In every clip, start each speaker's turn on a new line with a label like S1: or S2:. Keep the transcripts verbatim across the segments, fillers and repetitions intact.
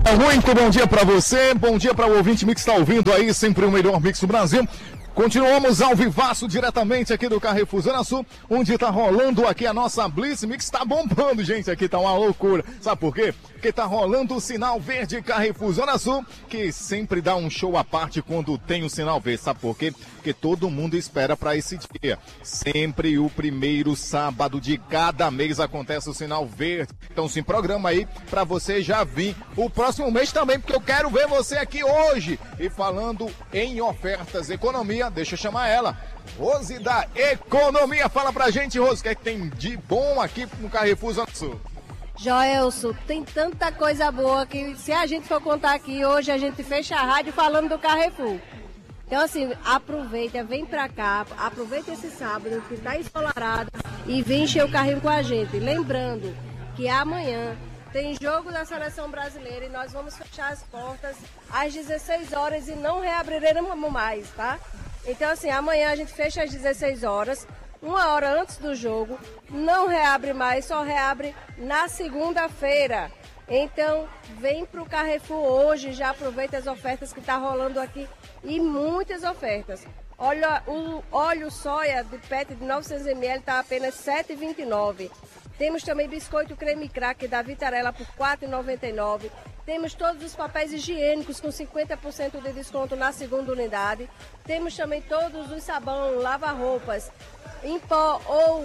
S1: Muito bom dia para você, bom dia para o ouvinte mix que está ouvindo aí, sempre o melhor mix do Brasil. Continuamos ao vivaço diretamente aqui do Carrefour Zona Sul, onde tá rolando aqui a nossa Blitz Mix, tá bombando, gente, aqui tá uma loucura. Sabe por quê? Porque tá rolando o sinal verde Carrefour Zona Sul, que sempre dá um show à parte quando tem o sinal verde. Sabe por quê? Porque todo mundo espera para esse dia. Sempre o primeiro sábado de cada mês acontece o sinal verde. Então se programa aí para você já vir o próximo mês também, porque eu quero ver você aqui hoje. E falando em ofertas, economia, deixa eu chamar ela. Rose da Economia, fala pra gente, Rose, o que é que tem de bom aqui no Carrefour Zona Sul?
S2: Joelson, tem tanta coisa boa que se a gente for contar aqui, hoje a gente fecha a rádio falando do Carrefour. Então assim, aproveita, vem pra cá, aproveita esse sábado que tá ensolarado e vem encher o carrinho com a gente. Lembrando que amanhã tem jogo da Seleção Brasileira e nós vamos fechar as portas às dezesseis horas e não reabriremos mais, tá? Então assim, amanhã a gente fecha às dezesseis horas. Uma hora antes do jogo, não reabre mais, só reabre na segunda-feira. Então, vem para o Carrefour hoje, já aproveita as ofertas que tá rolando aqui e muitas ofertas. Olha, o óleo soia de P E T de novecentos mililitros está apenas sete reais e vinte e nove centavos. Temos também biscoito creme crack da Vitarella por quatro reais e noventa e nove centavos. Temos todos os papéis higiênicos com cinquenta por cento de desconto na segunda unidade. Temos também todos os sabão, lava-roupas, em pó ou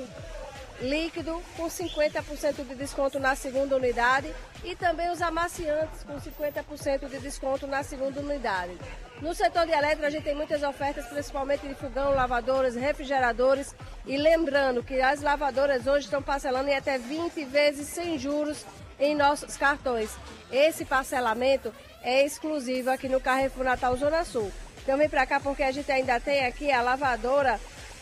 S2: líquido com cinquenta por cento de desconto na segunda unidade e também os amaciantes com cinquenta por cento de desconto na segunda unidade. No setor de eletro a gente tem muitas ofertas, principalmente de fogão, lavadoras, refrigeradores e lembrando que as lavadoras hoje estão parcelando em até vinte vezes sem juros em nossos cartões. Esse parcelamento é exclusivo aqui no Carrefour Natal Zona Sul. Então vem pra cá porque a gente ainda tem aqui a lavadora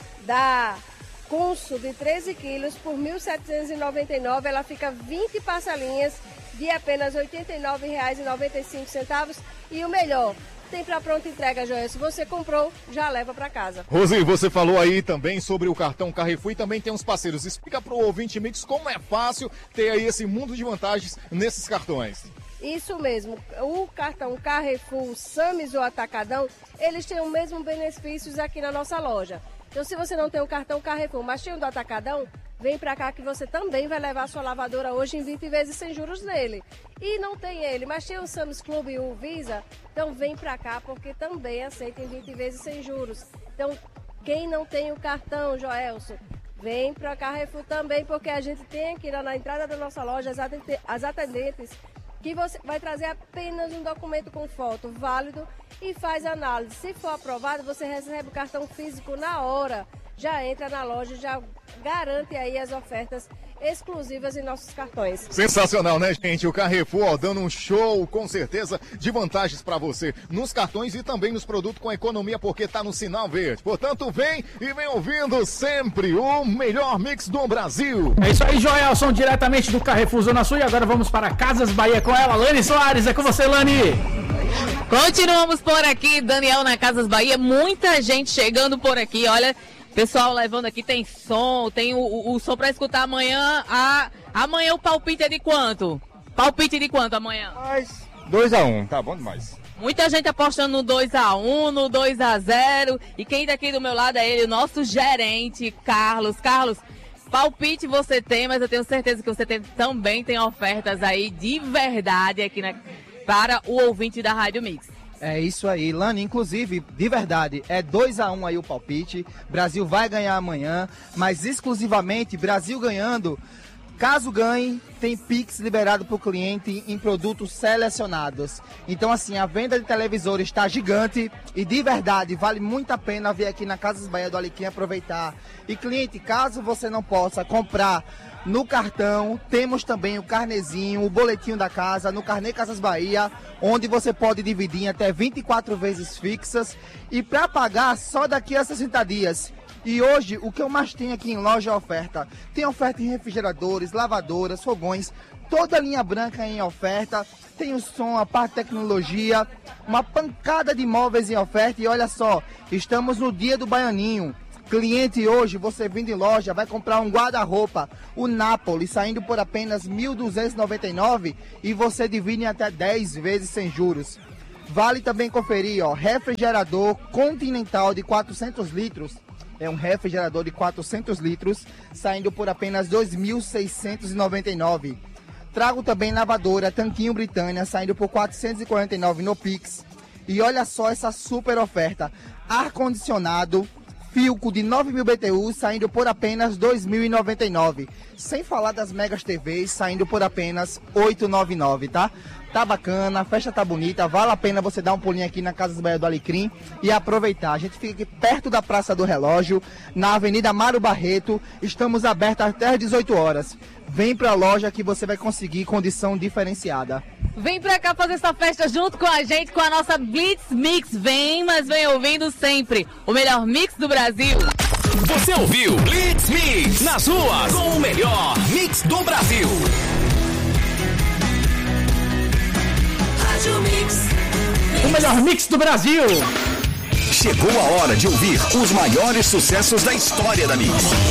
S2: da Consul de treze quilos por mil setecentos e noventa e nove reais, ela fica vinte parcelinhas de apenas oitenta e nove reais e noventa e cinco centavos e o melhor, tem para pronta entrega, Joel. Se você comprou, já leva para casa.
S1: Rose, você falou aí também sobre o cartão Carrefour e também tem uns parceiros. Explica para o ouvinte mix como é fácil ter aí esse mundo de vantagens nesses cartões.
S2: Isso mesmo, o cartão Carrefour, Sames ou Atacadão, eles têm os mesmos benefícios aqui na nossa loja. Então, se você não tem o cartão Carrefour, mas tem o do Atacadão, vem pra cá que você também vai levar a sua lavadora hoje em vinte vezes sem juros nele. E não tem ele, mas tem o Sam's Club e o Visa, então vem pra cá porque também aceita em vinte vezes sem juros. Então, quem não tem o cartão, Joelson, vem pra Carrefour também, porque a gente tem aqui na, na entrada da nossa loja as atendentes que você vai trazer apenas um documento com foto válido e faz análise. Se for aprovado, você recebe o cartão físico na hora. Já entra na loja, já garante aí as ofertas exclusivas em nossos cartões.
S1: Sensacional, né, gente? O Carrefour ó, dando um show, com certeza, de vantagens para você nos cartões e também nos produtos com economia, porque tá no sinal verde. Portanto, vem e vem ouvindo sempre o melhor mix do Brasil.
S3: É isso aí, Joelson, diretamente do Carrefour Zona Sul. E agora vamos para Casas Bahia com ela, Lani Soares. É com você, Lani.
S4: Continuamos por aqui, Daniel, na Casas Bahia. Muita gente chegando por aqui, olha... Pessoal levando aqui, tem som, tem o, o, o som pra escutar amanhã. A, amanhã o palpite é de quanto? Palpite de quanto amanhã?
S5: dois a um, tá bom demais.
S4: Muita gente apostando no dois a um, no dois a zero. E quem tá aqui do meu lado é ele, o nosso gerente, Carlos. Carlos, palpite você tem, mas eu tenho certeza que você tem, também tem ofertas aí de verdade aqui na, para o ouvinte da Rádio Mix.
S6: É isso aí, Lani, inclusive, de verdade, é dois a um aí o palpite, Brasil vai ganhar amanhã, mas exclusivamente Brasil ganhando, caso ganhe, tem Pix liberado para o cliente em produtos selecionados. Então assim, a venda de televisores está gigante e de verdade, vale muito a pena vir aqui na Casas Bahia do Alecrim aproveitar. E cliente, caso você não possa comprar no cartão, temos também o carnezinho, o boletinho da casa, no Carnê Casas Bahia, onde você pode dividir em até vinte e quatro vezes fixas e para pagar só daqui a sessenta dias. E hoje, o que eu mais tenho aqui em loja é oferta. Tem oferta em refrigeradores, lavadoras, fogões, toda a linha branca em oferta. Tem o som, a parte de tecnologia, uma pancada de móveis em oferta. E olha só, estamos no dia do Baianinho. Cliente hoje, você vindo em loja, vai comprar um guarda-roupa, o Napoli, saindo por apenas mil duzentos e noventa e nove reais e você divide em até dez vezes sem juros. Vale também conferir, ó, refrigerador Continental de quatrocentos litros. É um refrigerador de quatrocentos litros, saindo por apenas dois mil seiscentos e noventa e nove reais. Trago também lavadora Tanquinho Britânia, saindo por quatrocentos e quarenta e nove reais no Pix. E olha só essa super oferta. Ar-condicionado Philco de nove mil B T U saindo por apenas dois mil e noventa e nove reais. Sem falar das Megas T Vs saindo por apenas oitocentos e noventa e nove reais, tá? Tá bacana, a festa tá bonita, vale a pena você dar um pulinho aqui na Casas Bahia do Alecrim e aproveitar. A gente fica aqui perto da Praça do Relógio, na Avenida Mário Barreto, estamos abertos até às dezoito horas. Vem pra loja que você vai conseguir condição diferenciada.
S4: Vem pra cá fazer essa festa junto com a gente, com a nossa Blitz Mix. Vem, mas vem ouvindo sempre o melhor mix do Brasil.
S7: Você ouviu Blitz Mix nas ruas com o melhor mix do Brasil.
S3: O melhor mix do Brasil.
S7: Chegou a hora de ouvir os maiores sucessos da história da Mix.